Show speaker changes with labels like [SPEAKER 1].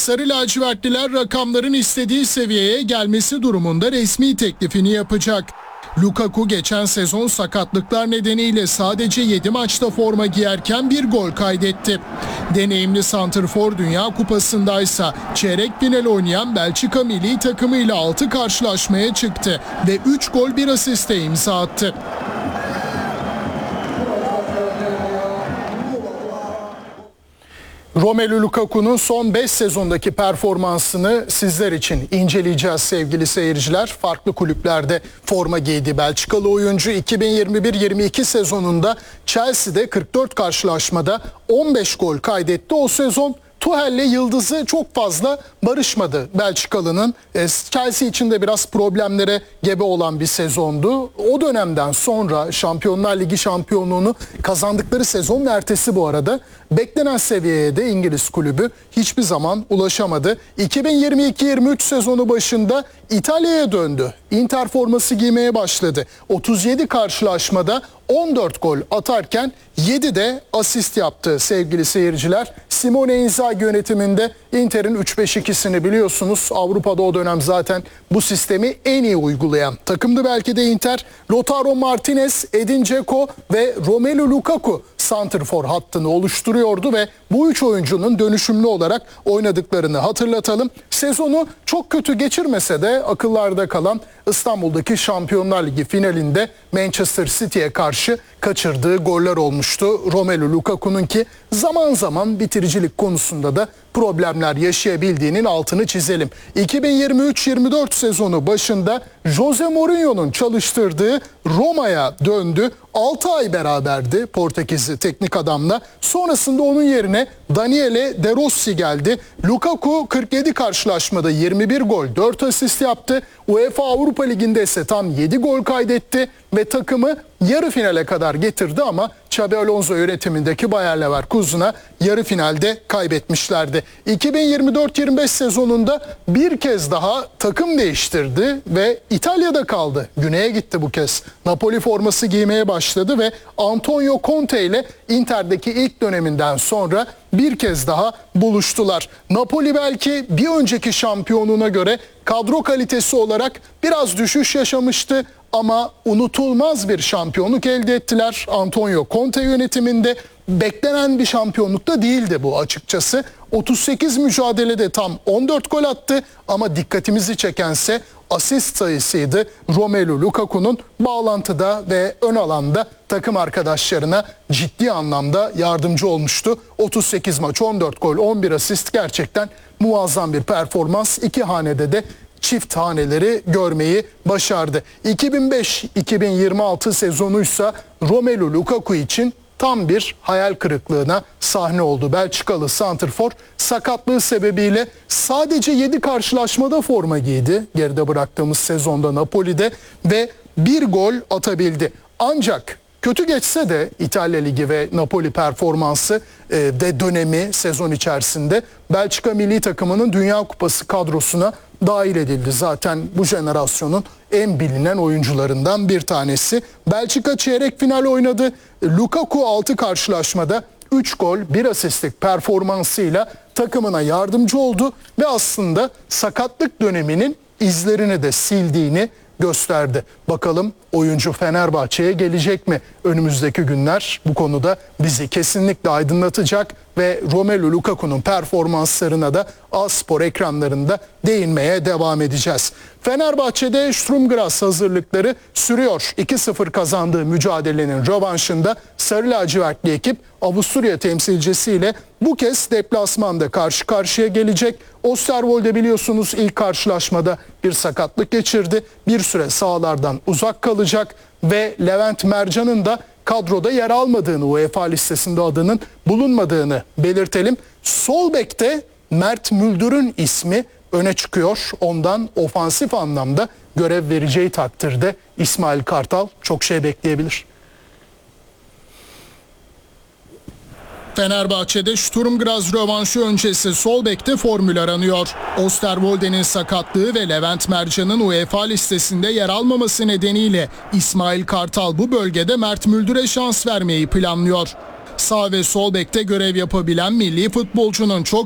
[SPEAKER 1] Sarı lacivertliler rakamların istediği seviyeye gelmesi durumunda resmi teklifini yapacak. Lukaku geçen sezon sakatlıklar nedeniyle sadece 7 maçta forma giyerken bir gol kaydetti. Deneyimli santrfor Dünya Kupası'ndaysa çeyrek final oynayan Belçika milli takımıyla 6 karşılaşmaya çıktı ve 3 gol 1 asiste imza attı. Romelu Lukaku'nun son 5 sezondaki performansını sizler için inceleyeceğiz sevgili seyirciler. Farklı kulüplerde forma giydi Belçikalı oyuncu 2021-22 sezonunda Chelsea'de 44 karşılaşmada 15 gol kaydetti. O sezon Tuchel'le yıldızı çok fazla barışmadı Belçikalı'nın. Chelsea için de biraz problemlere gebe olan bir sezondu. O dönemden sonra Şampiyonlar Ligi şampiyonluğunu kazandıkları sezonun ertesi bu arada beklenen seviyeye de İngiliz kulübü hiçbir zaman ulaşamadı. 2022-23 sezonu başında İtalya'ya döndü. Inter forması giymeye başladı. 37 karşılaşmada 14 gol atarken 7 de asist yaptı sevgili seyirciler. Simone Inzaghi yönetiminde Inter'in 3-5-2'sini biliyorsunuz. Avrupa'da o dönem zaten bu sistemi en iyi uygulayan takımdı belki de Inter. Lautaro Martinez, Edin Dzeko ve Romelu Lukaku santrfor hattını oluşturuyordu ve bu 3 oyuncunun dönüşümlü olarak oynadıklarını hatırlatalım. Sezonu çok kötü geçirmese de akıllarda kalan İstanbul'daki Şampiyonlar Ligi finalinde Manchester City'ye karşı kaçırdığı goller olmuştu. Romelu Lukaku'nun ki zaman zaman bitiricilik konusunda da problemler yaşayabildiğinin altını çizelim. 2023-24 sezonu başında Jose Mourinho'nun çalıştırdığı Roma'ya döndü. 6 ay beraberdi Portekizli teknik adamla. Sonrasında onun yerine Daniele De Rossi geldi. Lukaku 47 karşılaşmada 21 gol 4 asist yaptı. UEFA Avrupa Ligi'nde ise tam 7 gol kaydetti ve takımı yarı finale kadar getirdi ama Xabi Alonso yönetimindeki Bayer Leverkusen'a yarı finalde kaybetmişlerdi. 2024-25 sezonunda bir kez daha takım değiştirdi ve İtalya'da kaldı. Güney'e gitti bu kez. Napoli forması giymeye başladı ve Antonio Conte ile Inter'deki ilk döneminden sonra bir kez daha buluştular. Napoli belki bir önceki şampiyonluğuna göre kadro kalitesi olarak biraz düşüş yaşamıştı ama unutulmaz bir şampiyonluk elde ettiler. Antonio Conte yönetiminde beklenen bir şampiyonluk da değildi bu açıkçası. 38 mücadelede tam 14 gol attı ama dikkatimizi çekense asist sayısıydı. Romelu Lukaku'nun bağlantıda ve ön alanda takım arkadaşlarına ciddi anlamda yardımcı olmuştu. 38 maç, 14 gol, 11 asist gerçekten muazzam bir performans. İki hanede de çift haneleri görmeyi başardı. 2005-2026 sezonuysa Romelu Lukaku için tam bir hayal kırıklığına sahne oldu. Belçikalı santrfor sakatlığı sebebiyle sadece 7 karşılaşmada forma giydi. Geride bıraktığımız sezonda Napoli'de ve bir gol atabildi. Ancak kötü geçse de İtalya Ligi ve Napoli performansı de dönemi sezon içerisinde Belçika milli takımının Dünya Kupası kadrosuna dahil edildi. Zaten bu jenerasyonun en bilinen oyuncularından bir tanesi. Belçika çeyrek final oynadı. Lukaku 6 karşılaşmada 3 gol 1 asistlik performansıyla takımına yardımcı oldu ve aslında sakatlık döneminin izlerini de sildiğini gösterdi. Bakalım oyuncu Fenerbahçe'ye gelecek mi? Önümüzdeki günler bu konuda bizi kesinlikle aydınlatacak ve Romelu Lukaku'nun performanslarına da A-Spor ekranlarında değinmeye devam edeceğiz. Fenerbahçe'de Sturm Graz hazırlıkları sürüyor. 2-0 kazandığı mücadelenin rövanşında Sarı lacivertli ekip Avusturya temsilcisiyle bu kez deplasmanda karşı karşıya gelecek. Osterwolde biliyorsunuz ilk karşılaşmada bir sakatlık geçirdi. Bir süre sahalardan uzak kalacak ve Levent Mercan'ın da kadroda yer almadığını, UEFA listesinde adının bulunmadığını belirtelim. Sol bekte Mert Müldür'ün ismi öne çıkıyor. Ondan ofansif anlamda görev vereceği takdirde İsmail Kartal çok şey bekleyebilir. Fenerbahçe'de Sturm Graz rövanşı öncesi sol bekte formül aranıyor. Osterwolde'nin sakatlığı ve Levent Mercan'ın UEFA listesinde yer almaması nedeniyle İsmail Kartal bu bölgede Mert Müldür'e şans vermeyi planlıyor. Sağ ve sol bekte görev yapabilen milli futbolcunun çok